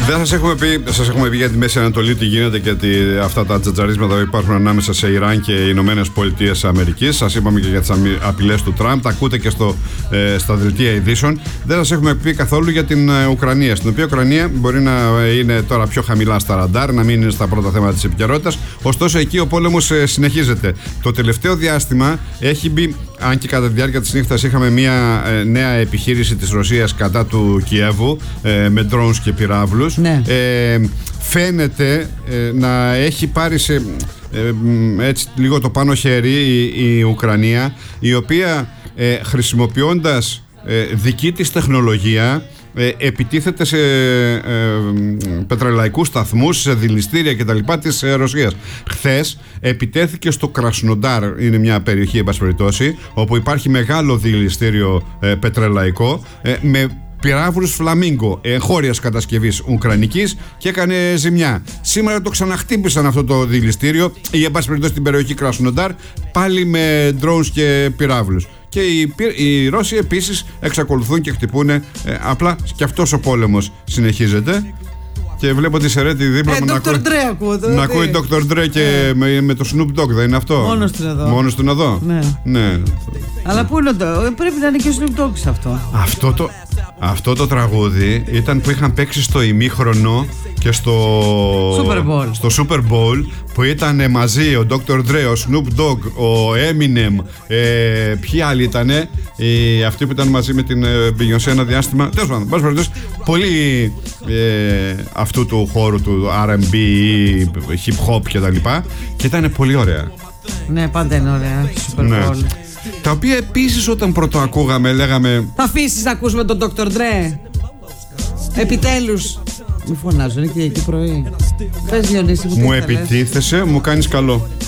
Δεν σας έχουμε πει για τη Μέση Ανατολή τι γίνεται και αυτά τα τζατζαρίσματα που υπάρχουν ανάμεσα σε Ιράν και Ηνωμένες Πολιτείες Αμερικής. Σας είπαμε και για τις απειλές του Τραμπ. Τα ακούτε και στα δελτία ειδήσεων. Δεν σας έχουμε πει καθόλου για την Ουκρανία. Στην οποία Ουκρανία μπορεί να είναι τώρα πιο χαμηλά στα ραντάρ, να μην είναι στα πρώτα θέματα της επικαιρότητας. Ωστόσο, εκεί ο πόλεμος συνεχίζεται. Το τελευταίο διάστημα έχει μπει, αν και κατά τη διάρκεια της νύχτας είχαμε μια νέα επιχείρηση της Ρωσίας κατά του Κιέβου με drones και πυράβλους. Ναι. Φαίνεται να έχει πάρει έτσι λίγο το πάνω χέρι η Ουκρανία, η οποία χρησιμοποιώντας δική της τεχνολογία επιτίθεται σε πετρελαϊκούς σταθμούς, σε δηληστήρια κτλ. Της Ρωσίας. Χθες επιτέθηκε στο Κρασνοντάρ, είναι μια περιοχή εν πάση περιπτώσει, όπου υπάρχει μεγάλο δηληστήριο πετρελαϊκό με πυράβλους Φλαμίγκο εγχώριας κατασκευής ουκρανικής και έκανε ζημιά. Σήμερα το ξαναχτύπησαν αυτό το δηληστήριο, ή εν πάση περιπτώσει στην περιοχή Κρασνοντάρ, πάλι με drones και πυράβλους. Και οι Ρώσοι επίσης εξακολουθούν και χτυπούν. Απλά και αυτός ο πόλεμος συνεχίζεται. Και βλέπω τη Σερέτη δίπλα μου να ακούει Dr. Dre και με το Snoop Dogg, δεν είναι αυτό? Μόνος του να δω. Ναι. Αλλά πού είναι πρέπει να είναι και ο Snoop Dogg σε αυτό. Αυτό το τραγούδι ήταν που είχαν παίξει στο ημίχρονο και στο Super Bowl, που ήταν μαζί ο Dr. Dre, ο Snoop Dogg, ο Eminem, ποιοι άλλοι ήτανε, αυτοί που ήταν μαζί με την Beyoncé ένα διάστημα. Τέλος πάντων, πολύ αυτού του χώρου του R&B, hip hop κτλ. Και ήταν πολύ ωραία. Ναι, πάντα είναι ωραία. Super Bowl. Τα οποία επίσης όταν πρωτοακούγαμε λέγαμε, θα αφήσεις να ακούσουμε τον Dr. Dre? Επιτέλους. Μη φωνάζω, είναι και εκεί πρωί. Πες, Διονύση, μου επιτίθεσαι, μου κάνεις καλό.